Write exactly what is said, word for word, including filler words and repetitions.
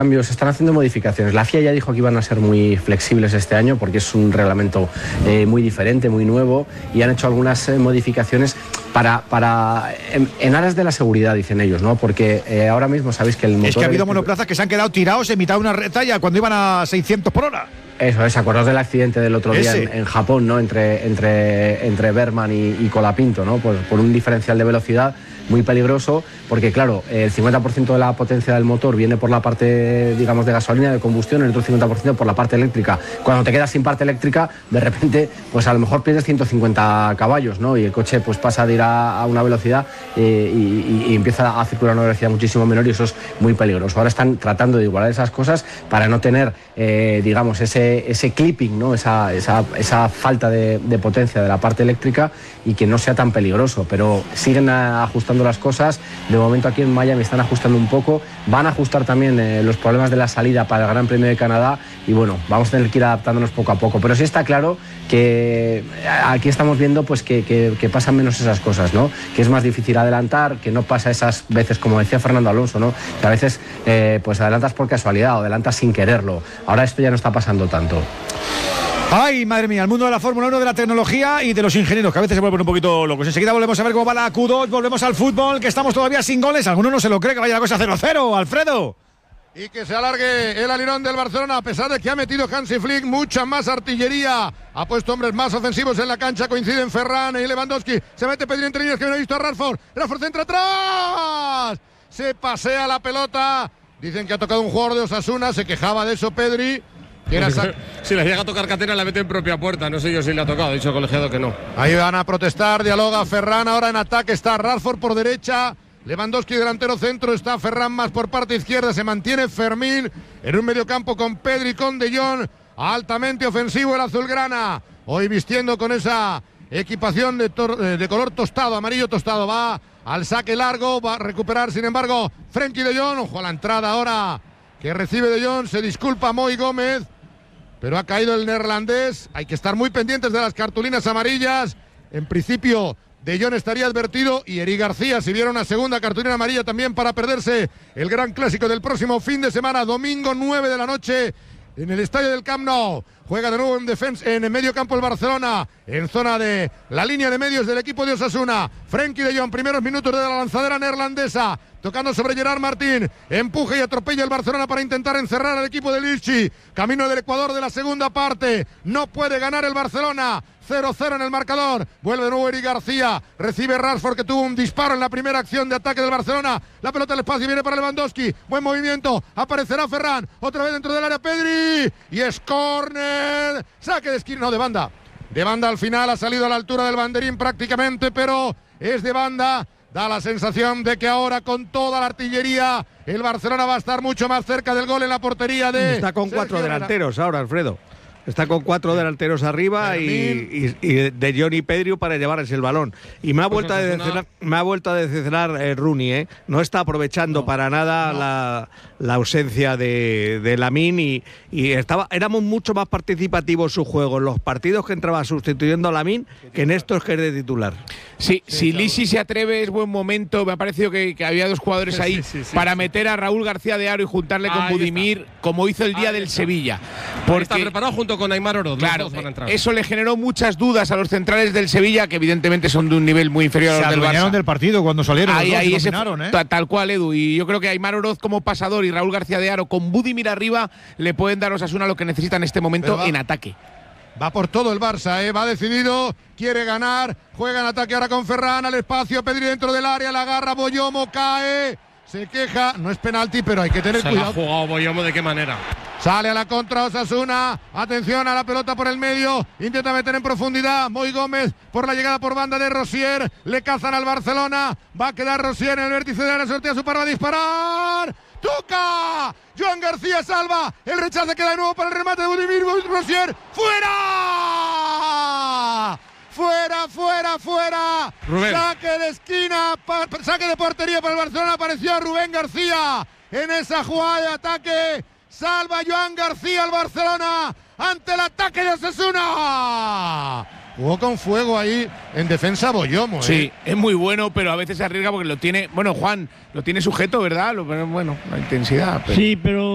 cambios, se están haciendo modificaciones. La F I A ya dijo que iban a ser muy flexibles este año porque es un reglamento eh, muy diferente, muy nuevo, y han hecho algunas eh, modificaciones para, para en, en aras de la seguridad, dicen ellos, ¿no? Porque eh, ahora mismo sabéis que el motor... Es que ha habido eléctrico... monoplazas que se han quedado tirados en mitad de una retalla cuando iban a seiscientos por hora. Eso es, acordaos del accidente del otro día en, en Japón, ¿no? Entre, entre, entre Berman y, y Colapinto, ¿no? Por, por un diferencial de velocidad muy peligroso, porque claro, el cincuenta por ciento de la potencia del motor viene por la parte, digamos, de gasolina, de combustión, el otro cincuenta por ciento por la parte eléctrica. Cuando te quedas sin parte eléctrica, de repente, pues a lo mejor pierdes ciento cincuenta caballos, ¿no? Y el coche pues pasa de ir a, a una velocidad eh, y, y, y empieza a circular a una velocidad muchísimo menor, y eso es muy peligroso. Ahora están tratando de igualar esas cosas para no tener, eh, digamos, ese, ese clipping, ¿no? Esa, esa, esa falta de, de potencia de la parte eléctrica, y que no sea tan peligroso, pero siguen ajustando las cosas. De momento aquí en Miami están ajustando un poco, van a ajustar también eh, los problemas de la salida para el Gran Premio de Canadá, y bueno, vamos a tener que ir adaptándonos poco a poco, pero sí está claro que aquí estamos viendo pues que, que, que pasan menos esas cosas, ¿no? Que es más difícil adelantar, que no pasa esas veces, como decía Fernando Alonso, ¿no? Que a veces eh, pues adelantas por casualidad o adelantas sin quererlo. Ahora esto ya no está pasando tanto. Ay, madre mía, el mundo de la Fórmula uno, de la tecnología y de los ingenieros, que a veces se vuelven un poquito locos. Enseguida volvemos a ver cómo va la Q dos, volvemos al fútbol, que estamos todavía sin goles. Alguno no se lo cree que vaya la cosa cero cero, Alfredo. Y que se alargue el alirón del Barcelona, a pesar de que ha metido Hansi Flick mucha más artillería. Ha puesto hombres más ofensivos en la cancha, coinciden Ferran y Lewandowski. Se mete Pedri entre líneas, que no ha visto a Rashford. Rashford centra atrás. Se pasea la pelota. Dicen que ha tocado un jugador de Osasuna, se quejaba de eso Pedri. Sac- si le llega a tocar Catena, la mete en propia puerta. No sé yo si le ha tocado, ha dicho el colegiado que no. Ahí van a protestar, dialoga Ferran, ahora en ataque está Rashford por derecha, Lewandowski delantero centro, está Ferran más por parte izquierda, se mantiene Fermín en un mediocampo con Pedri, con De Jong, altamente ofensivo el azulgrana, hoy vistiendo con esa equipación de, tor- de color tostado, amarillo tostado, va al saque largo, va a recuperar sin embargo Frenkie De Jong, ojo a la entrada ahora que recibe De Jong, se disculpa Moy Gómez, pero ha caído el neerlandés. Hay que estar muy pendientes de las cartulinas amarillas. En principio, De Jong estaría advertido, y Eric García, si viera una segunda cartulina amarilla también, para perderse el gran clásico del próximo fin de semana, domingo nueve de la noche, en el estadio del Camp Nou. Juega de nuevo en defensa, en el medio campo el Barcelona, en zona de la línea de medios del equipo de Osasuna. Frenkie De Jong, primeros minutos de la lanzadera neerlandesa, tocando sobre Gerard Martín, empuje y atropella el Barcelona para intentar encerrar al equipo de Lilchi. Camino del Ecuador de la segunda parte, no puede ganar el Barcelona. cero cero en el marcador, vuelve de nuevo Eric García, recibe Rashford, que tuvo un disparo en la primera acción de ataque del Barcelona, la pelota al espacio viene para Lewandowski, buen movimiento, aparecerá Ferran, otra vez dentro del área Pedri, y es córner, saque de esquina, no, de banda, de banda al final, ha salido a la altura del banderín prácticamente, pero es de banda. Da la sensación de que ahora, con toda la artillería, el Barcelona va a estar mucho más cerca del gol en la portería de... Está con cuatro Sergio delanteros ahora, Alfredo. Está con cuatro delanteros arriba y, y, y De Jong y Pedri para llevarse el balón. Y me ha vuelto, pues a, decepcionar, me ha vuelto a decepcionar eh, Rooney, ¿eh? No está aprovechando no, para nada no. la, la ausencia de, de Lamine y, y estaba, éramos mucho más participativos su juego en los partidos que entraba sustituyendo a Lamine que en estos que es de titular. Sí, sí, si Lisi se atreve es buen momento. Me ha parecido que, que había dos jugadores ahí sí, sí, sí, para sí, meter a Raúl García de Aro y juntarle con ahí Budimir, está. Como hizo el día ahí del está. Sevilla. Porque está preparado junto con Aimar Oroz. Claro, eso le generó muchas dudas a los centrales del Sevilla, que evidentemente son de un nivel muy inferior se a los del Barça. del partido cuando salieron ahí, los dos ahí y ese, ¿eh? Tal cual, Edu. Y yo creo que Aimar Oroz como pasador y Raúl García de Aro con Budimir arriba le pueden dar a Osasuna lo que necesita en este momento va, en ataque. Va por todo el Barça, ¿eh? Va decidido, quiere ganar, juega en ataque ahora con Ferran, al espacio, Pedri dentro del área, la agarra Boyomo, cae, se queja, no es penalti, pero hay que tener se cuidado. Se la ha jugado Boyomo, ¿de qué manera? Sale a la contra Osasuna, atención a la pelota por el medio, intenta meter en profundidad Moy Gómez por la llegada por banda de Rosier, le cazan al Barcelona, va a quedar Rosier en el vértice de la sortea, su para disparar, toca, Joan García salva, el rechace queda de nuevo para el remate de Budimir Rosier, ¡fuera! Fuera, fuera, fuera, Rubén. Saque de esquina, pa, saque de portería para el Barcelona, apareció Rubén García en esa jugada de ataque. Salva Joan García al Barcelona ante el ataque de Osasuna. Jugó con fuego ahí en defensa Boyomo. ¿eh? Sí, es muy bueno, pero a veces se arriesga porque lo tiene. Bueno, Juan, lo tiene sujeto, ¿verdad? Lo, bueno, la intensidad. Pero... Sí, pero.